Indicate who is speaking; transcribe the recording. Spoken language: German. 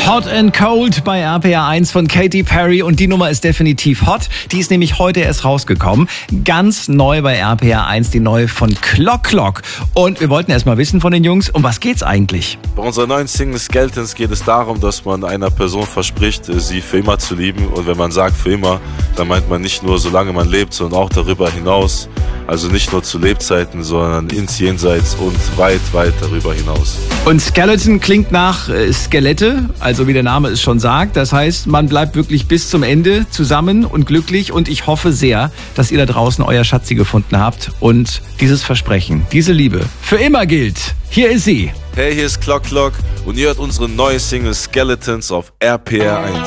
Speaker 1: Hot and Cold bei RPR 1 von Katy Perry und die Nummer ist definitiv hot. Die ist nämlich heute erst rausgekommen. Ganz neu bei RPR 1, die neue von Clock Clock. Und wir wollten erst mal wissen von den Jungs, um was geht's eigentlich?
Speaker 2: Bei unserer neuen Single Skeletons geht es darum, dass man einer Person verspricht, sie für immer zu lieben. Und wenn man sagt für immer, dann meint man nicht nur solange man lebt, sondern auch darüber hinaus. Also nicht nur zu Lebzeiten, sondern ins Jenseits und weit, weit darüber hinaus.
Speaker 1: Und Skeleton klingt nach Skelette, also wie der Name es schon sagt. Das heißt, man bleibt wirklich bis zum Ende zusammen und glücklich. Und ich hoffe sehr, dass ihr da draußen euer Schatzi gefunden habt und dieses Versprechen, diese Liebe für immer gilt. Hier ist sie.
Speaker 2: Hey, hier ist Clock Clock und ihr hört unsere neue Single Skeletons auf RPR 1.